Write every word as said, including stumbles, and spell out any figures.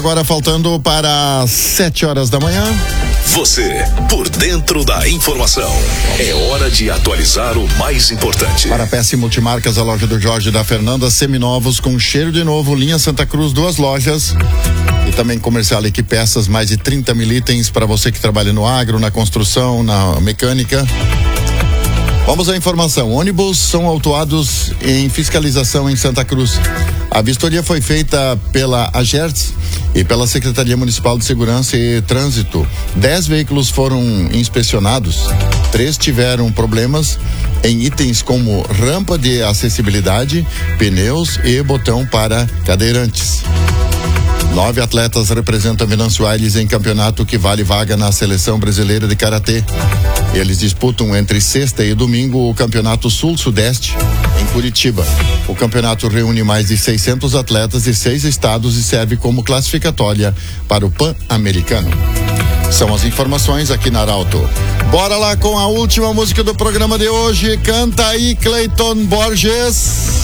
Agora faltando para sete horas da manhã. Você, por dentro da informação. É hora de atualizar o mais importante. Para Peça e Multimarcas, a loja do Jorge e da Fernanda, seminovos com cheiro de novo, linha Santa Cruz, duas lojas. E também Comercial Equipeças, mais de trinta mil itens para você que trabalha no agro, na construção, na mecânica. Vamos à informação. Ônibus são autuados em fiscalização em Santa Cruz. A vistoria foi feita pela Agertz e pela Secretaria Municipal de Segurança e Trânsito. Dez veículos foram inspecionados. Três tiveram problemas em itens como rampa de acessibilidade, pneus e botão para cadeirantes. Nove atletas representam Venâncio Aires em campeonato que vale vaga na Seleção Brasileira de Karatê. Eles disputam entre sexta e domingo o Campeonato Sul-Sudeste em Curitiba. O campeonato reúne mais de seiscentos atletas de seis estados e serve como classificatória para o Pan-Americano. São as informações aqui na Arauto. Bora lá com a última música do programa de hoje. Canta aí, Cleiton Borges.